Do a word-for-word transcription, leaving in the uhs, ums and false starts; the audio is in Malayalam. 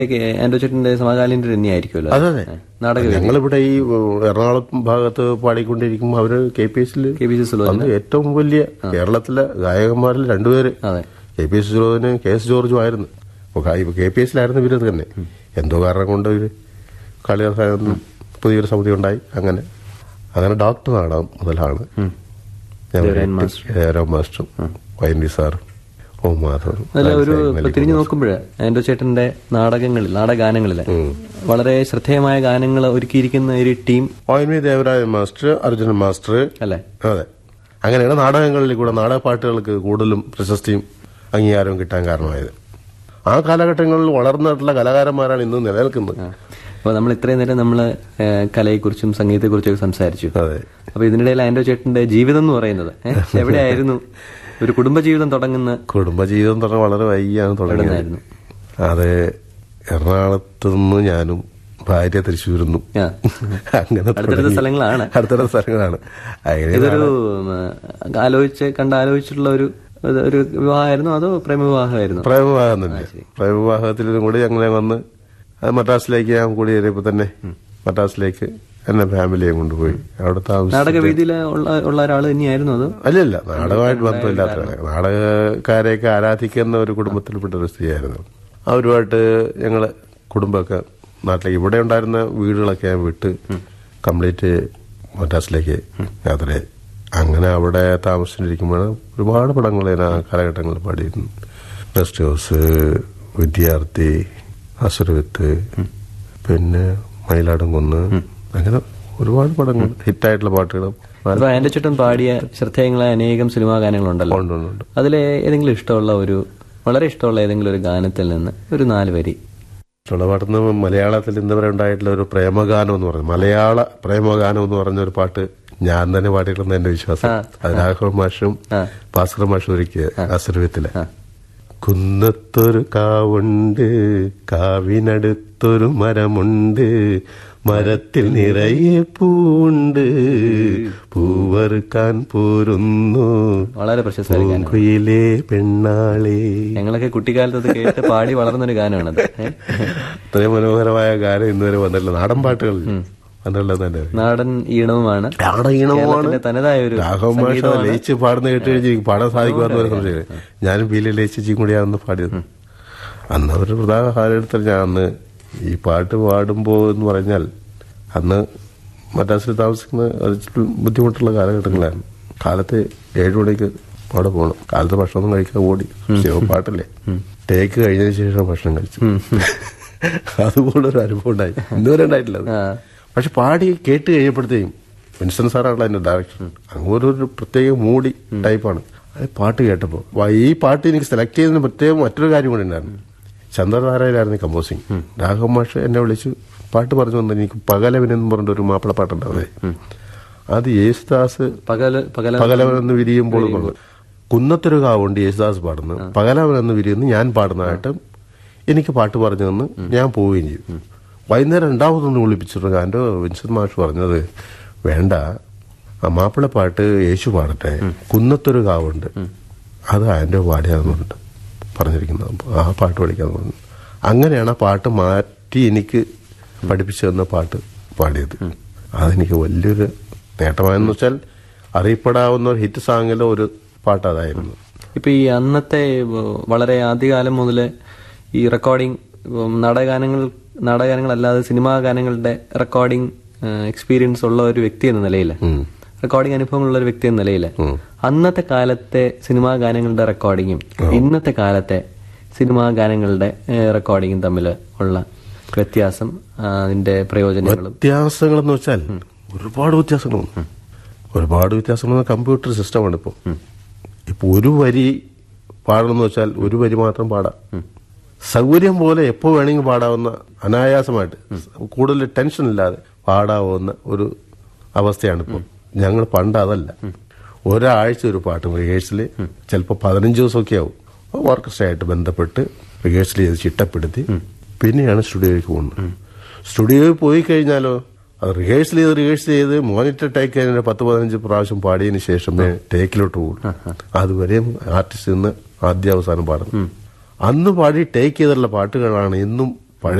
ആൻഡ്രോ ചേട്ടന്റെ സമകാലീനർ തന്നെയായിരിക്കുമല്ലോ. അതെ അതെ. ഞങ്ങളിവിടെ ഈ എറണാകുളം ഭാഗത്ത് പാടിക്കൊണ്ടിരിക്കുമ്പോൾ അവര് കെ പി എസിൽ കെ പി സി സുലോചന ഏറ്റവും വലിയ കേരളത്തിലെ ഗായകന്മാരിൽ രണ്ടുപേര് K P S സുലോചനും K S ജോർജും ആയിരുന്നു. കെ പി എസിലായിരുന്നു ഇവര് തന്നെ. എന്തോ കാരണം കൊണ്ട് ഇവര് കളിയാസായൊന്നും പുതിയൊരു സമിതി ഉണ്ടായി. അങ്ങനെ അങ്ങനെ ഡോക്ടർ നാടകം മുതലാണ് ജയരാം മാസ്റ്ററും വൈൻഡി സാറും അല്ല ഒരു തിരിഞ്ഞു നോക്കുമ്പോഴേ ആൻഡ്രോ ചേട്ടന്റെ നാടകങ്ങളിൽ നാടകഗാനങ്ങളിലെ വളരെ ശ്രദ്ധേയമായ ഗാനങ്ങൾ ഒരുക്കിയിരിക്കുന്ന ഒരു team വൈൻഡി Devaraja master, Arjunan master അല്ലേ? അതെ. അങ്ങനെയാണ് നാടകങ്ങളിൽ കൂടെ നാടകപ്പാട്ടുകൾക്ക് കൂടുതലും പ്രശസ്തിയും അംഗീകാരവും കിട്ടാൻ കാരണമായത്. ആ കാലഘട്ടങ്ങളിൽ വളർന്നിട്ടുള്ള കലാകാരന്മാരാണ് ഇന്ന് നിലനിൽക്കുന്നത്. അപ്പോൾ നമ്മൾ ഇത്രയും നേരം നമ്മള് കലയെക്കുറിച്ചും സംഗീതത്തെക്കുറിച്ചൊക്കെ സംസാരിച്ചു. അപ്പൊ ഇതിനിടയിൽ ആൻഡ്രോ ചേട്ടന്റെ ജീവിതം എന്ന് പറയുന്നത് എവിടെയായിരുന്നു? ഒരു കുടുംബജീവിതം തുടങ്ങുന്ന കുടുംബജീവിതം തുടങ്ങി വളരെ വൈകിയാണ് തുടങ്ങുന്നതായിരുന്നു. അത് എറണാകുളത്ത് നിന്ന് ഞാനും ഭാര്യ തൃശ്ശൂരുന്നു അങ്ങനെ അടുത്തടുത്ത സ്ഥലങ്ങളാണ് അടുത്തടുത്ത സ്ഥലങ്ങളാണ് ഇതൊരു ആലോചിച്ച് കണ്ട് ആലോചിച്ചിട്ടുള്ള ഒരു ഒരു വിവാഹമായിരുന്നു അതോ പ്രേമവിവാഹമായിരുന്നു? പ്രേമവിവാഹം തന്നെ. പ്രേമവിവാഹത്തിലും കൂടി ഞങ്ങളെ വന്ന് അത് മദ്രാസിലേക്ക് ഞാൻ കൂടി കയറിയപ്പോ തന്നെ മദ്രാസിലേക്ക് എന്നെ ഫാമിലിയെ കൊണ്ടുപോയി അവിടെ താമസിച്ചു. നാടകവേദിയിൽ ഉള്ള ഒരാൾ തന്നെയായിരുന്നു അത്? അല്ലല്ല, നാടകമായിട്ട് ബന്ധമില്ലാത്ത നാടകക്കാരെയൊക്കെ ആരാധിക്കുന്ന ഒരു കുടുംബത്തിൽപ്പെട്ട ഒരു സ്ത്രീയായിരുന്നു. അവരുമായിട്ട് ഞങ്ങള് കുടുംബമൊക്കെ നാട്ടിലേക്ക് ഇവിടെ ഉണ്ടായിരുന്ന വീടുകളൊക്കെ ഞാൻ വിട്ട് കംപ്ലീറ്റ് മദ്രാസിലേക്ക് യാത്രയായി. അങ്ങനെ അവിടെ താമസിച്ചിരിക്കുമ്പോഴാണ് ഒരുപാട് പടങ്ങൾ ഞാൻ ആ കാലഘട്ടങ്ങളിൽ പാടിയിരുന്നു. ഗസ്റ്റ് ഹൗസ്, വിദ്യാർത്ഥി, അസുരവിത്ത്, പിന്നെ മയിലാടും കുന്ന്, അങ്ങനെ ഒരുപാട് പടങ്ങൾ ഹിറ്റായിട്ടുള്ള പാട്ടുകളും. ആൻഡ്രോ ചേട്ടൻ പാടിയ ശ്രദ്ധേയങ്ങളായ അനേകം സിനിമാ ഗാനങ്ങളുണ്ടല്ലോ. അതിലെ ഏതെങ്കിലും ഇഷ്ടമുള്ള ഒരു വളരെ ഇഷ്ടമുള്ള ഏതെങ്കിലും ഒരു ഗാനത്തിൽ നിന്ന് ഒരു നാല് വരി? ഇഷ്ടമുള്ള പാട്ടുന്ന മലയാളത്തിൽ ഇന്നുവരെ ഉണ്ടായിട്ടുള്ള ഒരു പ്രേമഗാനം എന്ന് പറഞ്ഞു, മലയാള പ്രേമഗാനം എന്ന് പറഞ്ഞ ഒരു പാട്ട് ഞാൻ തന്നെ പാടിയിട്ടുണ്ടെന്ന് എന്റെ വിശ്വാസം. അത് രാഘവ മാഷും ഭാസ്കർ മാഷും ഒരുക്കിയ അസുരവിത്തിലെ കുന്നത്തൊരു കാവുണ്ട്, കാവിനടുത്തൊരു മരമുണ്ട്, മരത്തിൽ നിറയെ പൂണ്ട്, പൂവറുക്കാൻ പോരുന്നു വളരെ പ്രശസ്തമായ കുയിലേ പെണ്ണാളേ. ഞങ്ങളൊക്കെ കുട്ടിക്കാലത്ത് കേട്ട് പാടി വളർന്നൊരു ഗാനമാണത്. ഇത്രയും മനോഹരമായ ഗാനം ഇന്നുവരെ വന്നിട്ടില്ല നാടൻ പാട്ടുകൾ വന്നിട്ടുള്ളത്. നാടൻ ഈണവുമാണ്, നാടൻ ഈണവുമാണ്. തനതായ ഒരു രാഘവ മാഷ ലയിച്ച് പാടുന്ന കേട്ട് കഴിഞ്ഞ് പാടാൻ സാധിക്കുമെന്ന് ഒരു സംശയം. ഞാനും ബീലെ ലയിച്ചും കൂടിയാണെന്ന് പാടിയത്. അന്ന് ഒരു പ്രധാന കാലഘട്ടത്തിൽ ഞാൻ അന്ന് ഈ പാട്ട് പാടുമ്പോ എന്ന് പറഞ്ഞാൽ അന്ന് മദ്രാസിൽ താമസിക്കുന്ന ബുദ്ധിമുട്ടുള്ള കാലഘട്ടങ്ങളായിരുന്നു. കാലത്ത് ഏഴു മണിക്ക് അവിടെ പോകണം. കാലത്ത് ഭക്ഷണം കഴിക്കാൻ ഓടി ശിവപാട്ടല്ലേ ടേക്ക് കഴിഞ്ഞതിന് ശേഷം ഭക്ഷണം കഴിച്ചു. അതുപോലൊരു അനുഭവം ഉണ്ടായി. ഇന്നുവരെ ഉണ്ടായിട്ടില്ല. പക്ഷെ പാടി കേട്ട് കഴിഞ്ഞപ്പോഴത്തേക്കും വിൻസൻ സാറാണല്ലോ അതിന്റെ ഡയറക്ഷൻ. അങ്ങോട്ടൊരു പ്രത്യേക മൂടി ടൈപ്പാണ്. അത് പാട്ട് കേട്ടപ്പോ ഈ പാട്ട് എനിക്ക് സെലക്ട് ചെയ്തതിന് പ്രത്യേകം മറ്റൊരു കാര്യം കൂടി ഉണ്ടായിരുന്നു. ചന്ദ്രനാരായണായിരുന്നു കമ്പോസിങ്. രാഘവ മാഷ് എന്നെ വിളിച്ച് പാട്ട് പറഞ്ഞു വന്നത് എനിക്ക് പകലവനെന്ന് പറഞ്ഞ ഒരു മാപ്പിള പാട്ടുണ്ടാവുന്നത്. അത് യേശുദാസ് പകലവനെന്ന് വിരിയുമ്പോൾ കുന്നത്തൊരു കാവുണ്ട് യേശുദാസ് പാടുന്നു, പകലവനെന്ന് വിരിയുന്നു ഞാൻ പാടുന്നതായിട്ട് എനിക്ക് പാട്ട് പറഞ്ഞു തന്ന് ഞാൻ പോവുകയും ചെയ്തു. വൈകുന്നേരം രണ്ടാമതൊന്ന് വിളിപ്പിച്ചിട്ടുണ്ട്. എൻ്റെ വിൻസെന്റ് മാഷ് പറഞ്ഞത് വേണ്ട, ആ മാപ്പിള പാട്ട് യേശു പാടട്ടെ, കുന്നത്തൊരു കാവുണ്ട് അത് അതിൻ്റെ പാടിയാന്ന് പറഞ്ഞിട്ട് പറഞ്ഞിരിക്കുന്നത്. ആ പാട്ട് പഠിക്കാന്ന് പറഞ്ഞു. അങ്ങനെയാണ് ആ പാട്ട് മാറ്റി എനിക്ക് പഠിപ്പിച്ചു തന്ന പാട്ട് പാടിയത്. അതെനിക്ക് വലിയൊരു നേട്ടമായെന്ന് വെച്ചാൽ അറിയപ്പെടാവുന്ന ഒരു ഹിറ്റ് സോങ്ങിലെ ഒരു പാട്ട് അതായിരുന്നു. ഇപ്പൊ ഈ അന്നത്തെ വളരെ ആദ്യകാലം മുതല് ഈ റെക്കോർഡിംഗ് നാടകഗാനങ്ങൾ നാടകഗാനങ്ങളല്ലാതെ സിനിമാ ഗാനങ്ങളുടെ റെക്കോർഡിംഗ് എക്സ്പീരിയൻസ് ഉള്ള ഒരു വ്യക്തി എന്ന നിലയില്, റെക്കോർഡിംഗ് അനുഭവമുള്ള ഒരു വ്യക്തി എന്ന നിലയില് അന്നത്തെ കാലത്തെ സിനിമാ ഗാനങ്ങളുടെ റെക്കോർഡിങ്ങും ഇന്നത്തെ കാലത്തെ സിനിമാ ഗാനങ്ങളുടെ റെക്കോർഡിങ്ങും തമ്മിൽ ഉള്ള വ്യത്യാസം, അതിന്റെ പ്രയോജനങ്ങളും വ്യത്യാസങ്ങളെന്ന് വെച്ചാൽ ഒരുപാട് വ്യത്യാസങ്ങളുണ്ട്. ഒരുപാട് വ്യത്യാസങ്ങൾ. കമ്പ്യൂട്ടർ സിസ്റ്റമാണ് ഇപ്പോൾ. ഇപ്പൊ ഒരു വരി പാടണമെന്ന് വെച്ചാൽ ഒരു വരി മാത്രം പാടാം. സൗകര്യം പോലെ എപ്പോൾ വേണമെങ്കിൽ പാടാവുന്ന, അനായാസമായിട്ട് കൂടുതൽ ടെൻഷൻ ഇല്ലാതെ പാടാവുന്ന ഒരു അവസ്ഥയാണ് ഇപ്പോൾ. ഞങ്ങൾ പണ്ട് അതല്ല. ഒരാഴ്ച ഒരു പാട്ട് റിഹേഴ്സല് ചിലപ്പോൾ പതിനഞ്ച് ദിവസമൊക്കെ ആവും. ഓർക്കസ്ട്ര ആയിട്ട് ബന്ധപ്പെട്ട് റിഹേഴ്സൽ ചെയ്ത് ചിട്ടപ്പെടുത്തി പിന്നെയാണ് സ്റ്റുഡിയോയിലേക്ക് പോകുന്നത്. സ്റ്റുഡിയോയിൽ പോയി കഴിഞ്ഞാലോ അത് റിഹേഴ്സൽ ചെയ്ത് റിഹേഴ്സൽ ചെയ്ത് മോണിറ്റർ ടേക്ക് കഴിഞ്ഞ പത്ത് പതിനഞ്ച് പ്രാവശ്യം പാടിയതിന് ശേഷമേ ടേക്കിലോട്ട് പോകും. അതുവരെയും ആർട്ടിസ്റ്റ് നിന്ന് ആദ്യ അവസാനം പാടുന്നു. അന്ന് പാടി ടേക്ക് ചെയ്തിട്ടുള്ള പാട്ടുകളാണ് ഇന്നും